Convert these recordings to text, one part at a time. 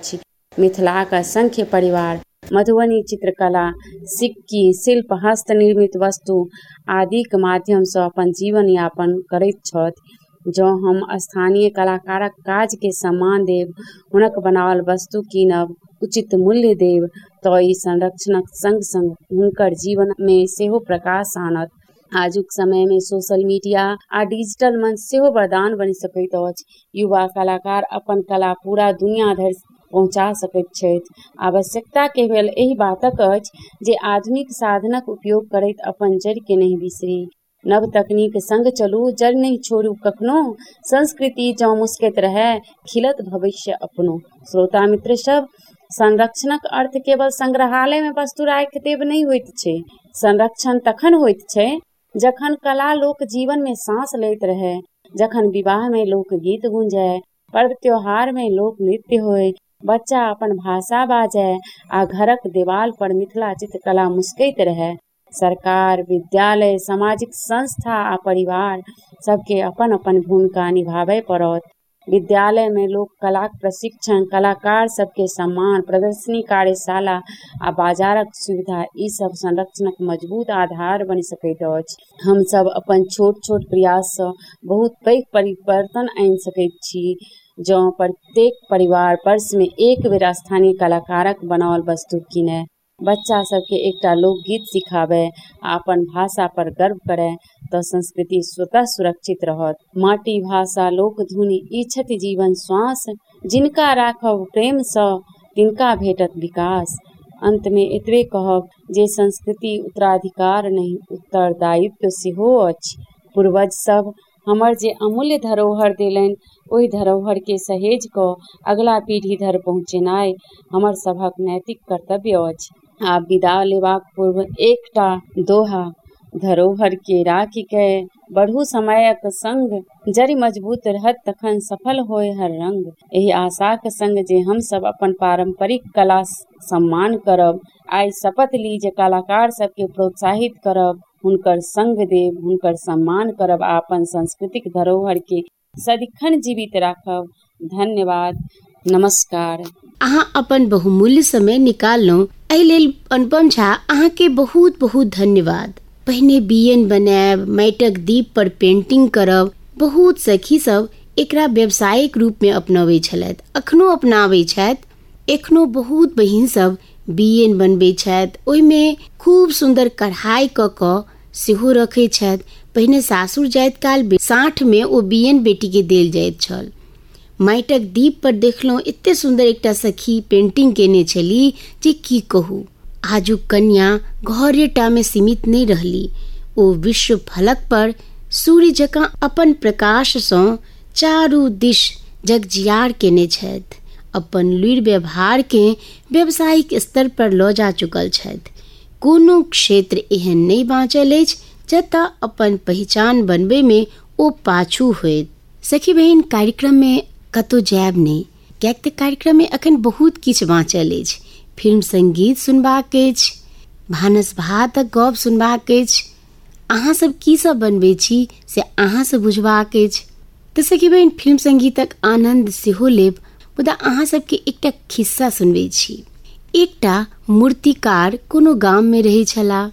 अछि। मिथिलाक असंख्य परिवार मधुबनी चित्रकला, सिक्की, शिल्प, हस्त निर्मित वस्तु आदिक माध्यम सँ अपन जीवन यापन करैत छथि। जँ हम स्थानीय कलाकारक काज के सम्मान देब, हुनक बनाओल वस्तु कीनब, उचित मूल्य देब, तऽ ई संरक्षणक संग संग हुनकर जीवन में सेहो प्रकाश आनत। आजुक समय में सोशल मीडिया आ डिजिटल मंच सेहो वरदान बनि सकैत अछि। युवा कलाकार अपन कला पूरा दुनिया धरि पहुँचा सकैत छथि। आवश्यकता केवल एहि बातक अछि जे आधुनिक साधनक उपयोग करैत अपन जड़ के नहीं बिसरी। नव तकनीक संग चलू, जड़ नहीं छोड़ू कखनो। संस्कृति जँ मुस्कैत रहै, खिलत भविष्य अपनो। श्रोता मित्र सब, संरक्षणक अर्थ केवल संग्रहालय में वस्तु राखि देब नहीं होइत छै। संरक्षण तखन होइत छै जखन कला लोक जीवन में सांस लैत रहे, जखन विवाह में लोक गीत गूंजे, पर्व त्योहार में लोक नृत्य होय, बच्चा अपन भाषा बाजे आ घरक देवाल पर मिथिला चित्रकला मुस्कैत रहे। सरकार, विद्यालय, सामाजिक संस्था आ परिवार सबके अपन अपन भूमिका निभाबै पड़त। विद्यालय में लोक कलाक प्रशिक्षण, कलाकार सबके सम्मान, प्रदर्शनी, कार्यशाला आ बाजारक सुविधा, ई सब संरक्षणक मजबूत आधार बनि सकैत अछि। हम सब अपन छोट छोट प्रयास सँ बहुत पैघ परिवर्तन आनि सकैत छी। जँ प्रत्येक परिवार वर्ष में एक बेर स्थानीय कलाकारक बनाओल वस्तु किने, बच्चा सबके एकटा लोकगीत सिखाबै आ अपन भाषा पर गर्व करे, तऽ संस्कृति स्वतः सुरक्षित रहत। माटी, भाषा, लोक धुनी, ई छथि जीवन श्वास। जिनका राखब प्रेम सँ, तिनका भेटत विकास। अंत में एतबे कहब जे संस्कृति उत्तराधिकार नहीं, उत्तरदायित्व सेहो अछि। पूर्वज सब हमर जे अमूल्य धरोहर देलनि, ओहि धरोहर के सहेज कऽ अगला पीढ़ी धरि पहुँचेनाइ हमर सभक नैतिक कर्तव्य अछि। आब विदा लेबाक पूर्व एकटा दोहा: धरोहर के राखि के बढ़ू समयक संग, जड़ि मजबूत रहत तखन सफल होय हर रंग। एहि आशाक संग जे हम सब अपन पारंपरिक कला सम्मान करब, आइ शपथ ली जे कलाकार सबके प्रोत्साहित करब, हुनकर संग देब, हुनकर सम्मान करब आ अपन सांस्कृतिक धरोहर के सदिखन जीवित राखब। धन्यवाद, नमस्कार। अहाँ अपन बहुमूल्य समय निकाललहुँ, एहि लेल अनुपम झा अहाँके बहुत बहुत धन्यवाद। पहिने बियन बनायब, माटिक दीप पर पेंटिंग करब, बहुत सखी सब एकरा व्यावसायिक रूप में अपनाबै छलथि, अखनो अपनाबै छथि। एखनो बहुत बहिन सब बियन बनबै छथि, ओहिमे खूब सुंदर कढ़ाई कऽ कऽ सेहो रखै छथि। पहिने सासुर जाइत काल साँठ में ओ बियन बेटी के देल जाइत छल। माटिक दीप पर देखलहुँ एते सुंदर एकटा सखी पेंटिंग केने छली जे की कहू। आजुक कन्या घरेटा में सीमित नहीं रहली, ओ विश्व फलक पर सूर्य जकाँ अपन प्रकाश सँ चारू दिश जगजियार केने छथि। अपन लुरि व्यवहार के व्यावसायिक स्तर पर लऽ जा चुकल छथि। कोनो क्षेत्र एहन नहीं बाँचल अछि जतऽ अपन पहचान बनबे में ओ पाछू होइत। सखी बहिन, कार्यक्रम में कतौ जायब नहीं, कियाक तऽ कार्यक्रम में अखन बहुत किछु बाँचल अछि। फिल्म संगीत सुनबाक अछि, भानस भातक गप सुनबाक अछि, अहाँ सब की सब बनबै छी से अहाँ से बुझबाक अछि। तऽ सखी बहिन, फिल्म संगीतक आनंद सेहो लेब, मुदा अहाँ सबके एकटा खिस्सा सुनबै छी। एकटा मूर्तिकार कोनो गाम में रहै छलाह।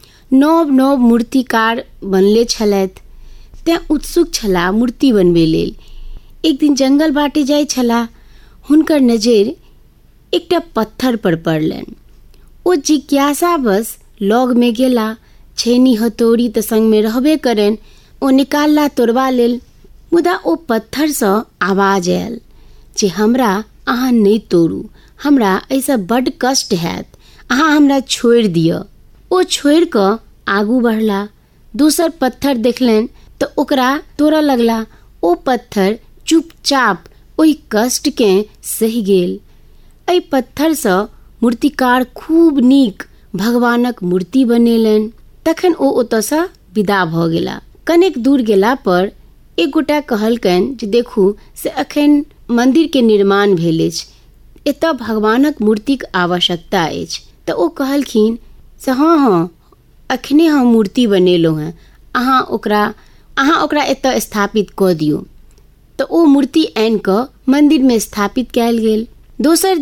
नव नव मूर्तिकार बनले छलथि, तें उत्सुक छलाह मूर्ति बनबै लेल। एक दिन जंगल बाटे जाय छलाह, हुनकर नजर एकटा पत्थर पर पड़लनि। ओ जिज्ञासावश लग में गेला। छेनी हथौड़ी तऽ संग में रहबे करनि, ओ निकालला तोड़बा लेल। मुदा ओ पत्थर सँ आवाज आयल जे हमरा अहाँ नहीं तोड़ू, हमरा एहिसँ बड्ड कष्ट हैत, अहाँ हमरा छोड़ि दिअ। ओ छोड़ि कऽ आगू बढ़ला। दोसर पत्थर देखलनि तऽ ओकरा तोड़ऽ लगला। ओ पत्थर चुपचाप ओहि कष्ट के सहि गेल। एहि पत्थर सँ मूर्तिकार खूब नीक भगवानक मूर्ति बनेलनि। तखन ओ ओतऽ सँ विदा भऽ गेला। कनेक दूर गेला पर एक गोटा कहलकनि जे देखू से अखन मंदिर के निर्माण भेल अछि, एतऽ भगवानक मूर्तिक आवश्यकता अछि। तऽ ओ कहलखिन से हाँ, अखने हम मूर्ति बनेलहुँ हैं, अहाँ ओकरा एतऽ स्थापित कऽ दियौ। तऽ ओ मूर्ति आनि कऽ मंदिर में स्थापित कयल गेल। दोसर